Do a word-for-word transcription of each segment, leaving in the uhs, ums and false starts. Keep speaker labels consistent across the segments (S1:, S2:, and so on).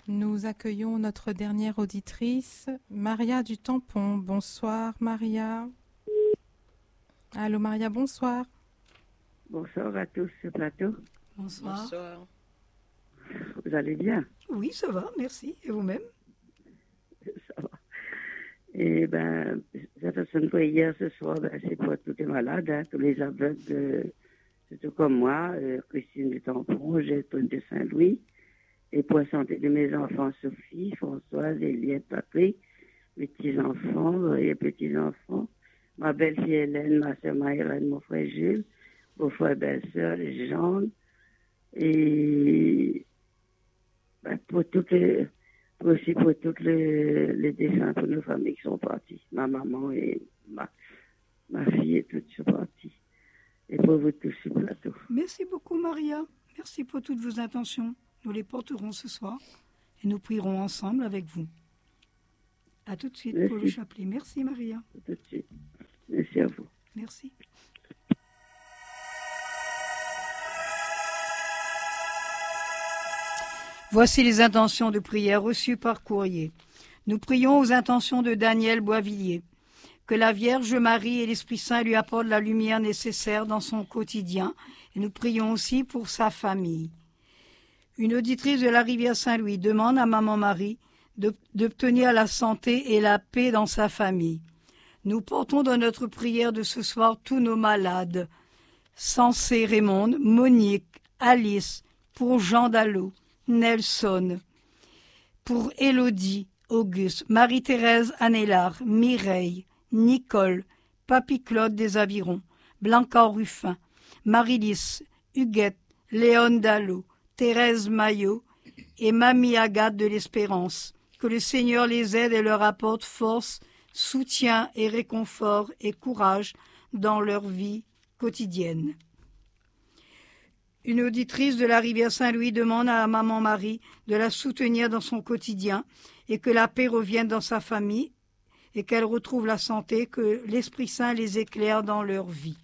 S1: Nous accueillons notre dernière auditrice, Maria du Tampon. Bonsoir Maria. Allô Maria, bonsoir.
S2: Bonsoir à tous ce plateau.
S3: Bonsoir. Bonsoir.
S2: Vous allez bien?
S3: Oui, ça va, merci. Et vous-même?
S2: Ça va. Et ben, j'ai fait une prière ce soir, ben, c'est pour tous les malades, hein, tous les aveugles, euh, surtout comme moi, euh, Christine du Tampon, Gertrude de Saint-Louis, et pour la santé de mes enfants, Sophie, Françoise, Eliette, Patrick, mes petits-enfants et petits-enfants, ma belle-fille Hélène, ma soeur Maïrène, mon frère Jules, mon frère belle-sœur, Jean, et ben, pour toutes les, aussi pour toutes les, les défunts, pour nos familles qui sont parties, ma maman et ma, ma fille et toutes sont parties. Et pour vous tous sur le plateau.
S3: Merci beaucoup Maria, merci pour toutes vos intentions. Nous les porterons ce soir et nous prierons ensemble avec vous. À tout de suite
S2: Merci.
S3: Pour le chapelet. Merci Maria.
S2: À tout de suite. Merci à vous.
S3: Merci. Voici les intentions de prière reçues par courrier. Nous prions aux intentions de Daniel Boisvilliers. Que la Vierge Marie et l'Esprit Saint lui apportent la lumière nécessaire dans son quotidien. Et nous prions aussi pour sa famille. Une auditrice de la rivière Saint-Louis demande à Maman Marie d'obtenir la santé et la paix dans sa famille. Nous portons dans notre prière de ce soir tous nos malades. Sensé Raymond, Monique, Alice, pour Jean Dallot, Nelson, pour Élodie, Auguste, Marie-Thérèse Annelard, Mireille, Nicole, Papy Claude des Avirons, Blanca Ruffin, Marie-Lys, Huguette, Léon Dallot, Thérèse Maillot et Mamie Agathe de l'Espérance. Que le Seigneur les aide et leur apporte force, soutien et réconfort et courage dans leur vie quotidienne. Une auditrice de la rivière Saint-Louis demande à Maman Marie de la soutenir dans son quotidien et que la paix revienne dans sa famille et qu'elle retrouve la santé, que l'Esprit Saint les éclaire dans leur vie.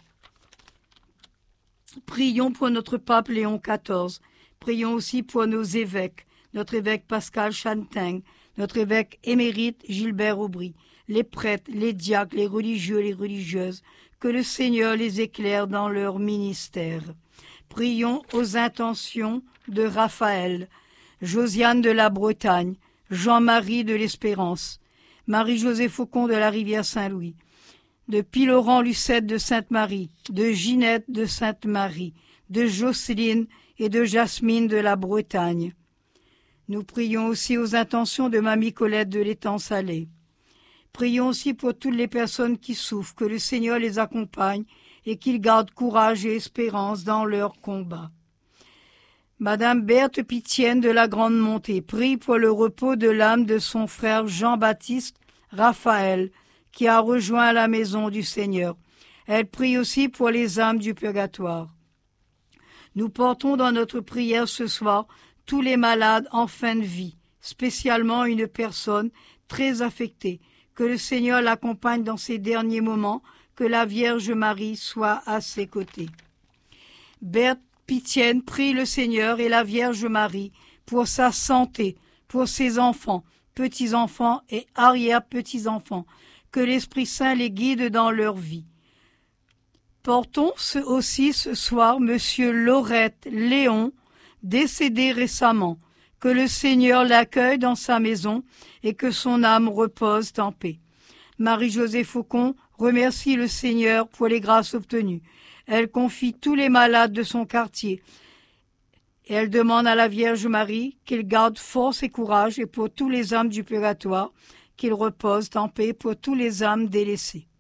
S3: Prions pour notre pape Léon quatorze. Prions aussi pour nos évêques, notre évêque Pascal Chanteng, notre évêque émérite Gilbert Aubry, les prêtres, les diacres, les religieux, les religieuses, que le Seigneur les éclaire dans leur ministère. Prions aux intentions de Raphaël, Josiane de la Bretagne, Jean-Marie de l'Espérance, Marie-Josée Faucon de la rivière Saint-Louis, de Pie-Laurent Lucette de Sainte-Marie, de Ginette de Sainte-Marie, de Jocelyne et de Jasmine de la Bretagne. Nous prions aussi aux intentions de Mamie Colette de l'Étang Salé. Prions aussi pour toutes les personnes qui souffrent, que le Seigneur les accompagne et qu'il garde courage et espérance dans leur combat. Madame Berthe Pitienne de la Grande Montée prie pour le repos de l'âme de son frère Jean-Baptiste Raphaël, qui a rejoint la maison du Seigneur. Elle prie aussi pour les âmes du purgatoire. Nous portons dans notre prière ce soir tous les malades en fin de vie, spécialement une personne très affectée. Que le Seigneur l'accompagne dans ses derniers moments, que la Vierge Marie soit à ses côtés. Berthe Pitienne prie le Seigneur et la Vierge Marie pour sa santé, pour ses enfants, petits-enfants et arrière-petits-enfants, que l'Esprit Saint les guide dans leur vie. Portons aussi ce soir Monsieur Laurette Léon, décédé récemment, que le Seigneur l'accueille dans sa maison et que son âme repose en paix. Marie-Josée Faucon remercie le Seigneur pour les grâces obtenues. Elle confie tous les malades de son quartier. Et elle demande à la Vierge Marie qu'elle garde force et courage et pour tous les âmes du purgatoire, qu'il repose en paix pour tous les âmes délaissées.